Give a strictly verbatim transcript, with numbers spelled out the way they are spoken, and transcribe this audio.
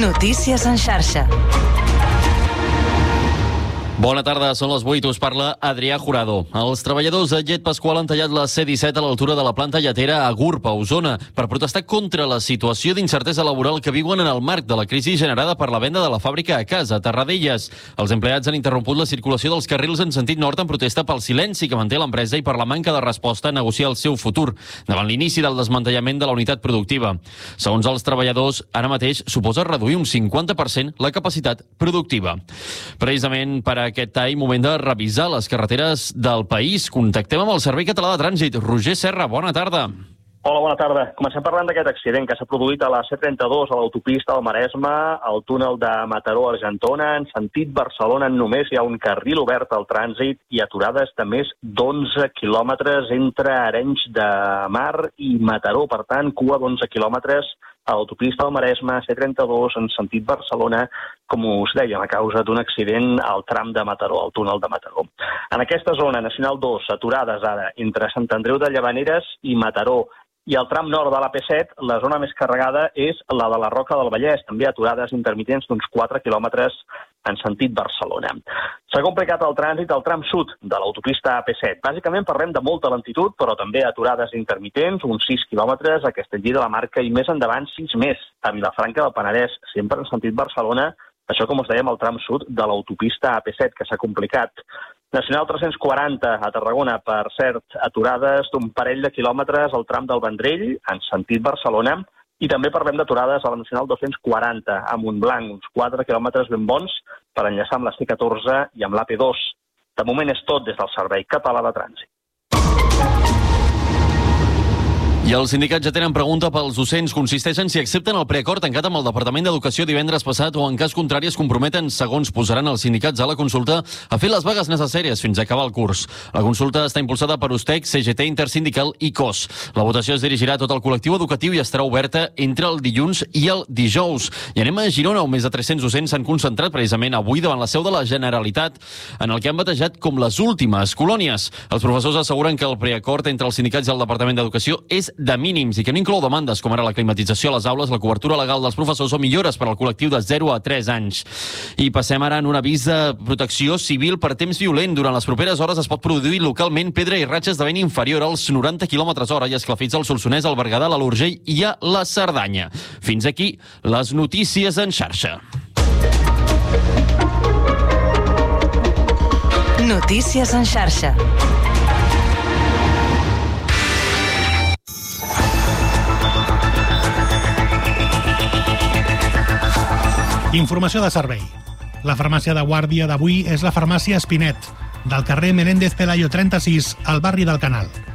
Notícies en xarxa. Bona tarda, són les vuit, us parla Adrià Jurado. Els treballadors de Llet Pasqual han tallat la C disset a l'altura de la planta lletera a Gurb, a Osona, per protestar contra la situació d'incertesa laboral que viuen en el marc de la crisi generada per la venda de la fàbrica a casa, a Terradellas. Els empleats han interromput la circulació dels carrils en sentit nord en protesta pel silenci que manté l'empresa i per la manca de resposta a negociar el seu futur, davant l'inici del desmantellament de la unitat productiva. Segons els treballadors, ara mateix suposa reduir un cinquanta per cent la capacitat productiva. Precisament per a aquest any, moment de revisar les carreteres del país. Contactem amb el Servei Català de Trànsit. Roger Serra, bona tarda. Hola, bona tarda. Comencem parlant d'aquest accident que s'ha produït a la C trenta-dos, a l'autopista del Maresme, al túnel de Mataró-Argentona, en sentit Barcelona. Només hi ha un carril obert al trànsit i aturades de més d'onze quilòmetres entre Arenys de Mar i Mataró. Per tant, cua d'onze quilòmetres a l'autopista del Maresme, C trenta-dos, en sentit Barcelona, com us deia, a causa d'un accident al tram de Mataró, al túnel de Mataró. En aquesta zona, Nacional dos, aturades ara entre Sant Andreu de Llavaneres i Mataró, i al tram nord de l'A P set, la zona més carregada és la de la Roca del Vallès, també aturades intermitents d'uns quatre quilòmetres en sentit Barcelona. S'ha complicat el trànsit al tram sud de l'autopista A P set. Bàsicament parlem de molta lentitud, però també aturades intermitents, uns sis quilòmetres a Castellví de la Marca i més endavant sis més a Vilafranca del Penedès, sempre en sentit Barcelona. Això, com us dèiem, al tram sud de l'autopista A P set, que s'ha complicat. Nacional tres-cents quaranta a Tarragona, per cert, aturades d'un parell de quilòmetres al tram del Vendrell, en sentit Barcelona, i també parlem d'aturades a la Nacional dos-cents quaranta a Montblanc, uns quatre quilòmetres ben bons per enllaçar amb la C catorze i amb l'A P dos. De moment és tot des del Servei Català de Trànsit. I els sindicats ja tenen pregunta pels docents. Consisteix en si accepten el preacord tancat amb el Departament d'Educació divendres passat o en cas contrari es comprometen, segons posaran els sindicats a la consulta, a fer les vagues necessàries fins a acabar el curs. La consulta està impulsada per USTEC, C G T Intersindical i C O S. La votació es dirigirà a tot el col·lectiu educatiu i estarà oberta entre el dilluns i el dijous. I anem a Girona, on més de tres-cents docents s'han concentrat precisament avui davant la seu de la Generalitat, en el que han batejat com les últimes colònies. Els professors asseguren que el preacord entre els sindicats i el Departament d'Educació és de mínims i que no inclou demandes com ara la climatització a les aules, la cobertura legal dels professors o millores per al col·lectiu de zero a tres anys. I passem ara en un avís de protecció civil per temps violent. Durant les properes hores es pot produir localment pedra i ratxes de vent inferior als noranta quilòmetres hora i esclafits al Solsonès, al Berguedà, a l'Urgell i a la Cerdanya. Fins aquí les notícies en xarxa. Notícies en xarxa. Informació de servei. La farmàcia de guàrdia d'avui és la farmàcia Espinet, del carrer Menéndez Pelayo trenta-sis, al barri del Canal.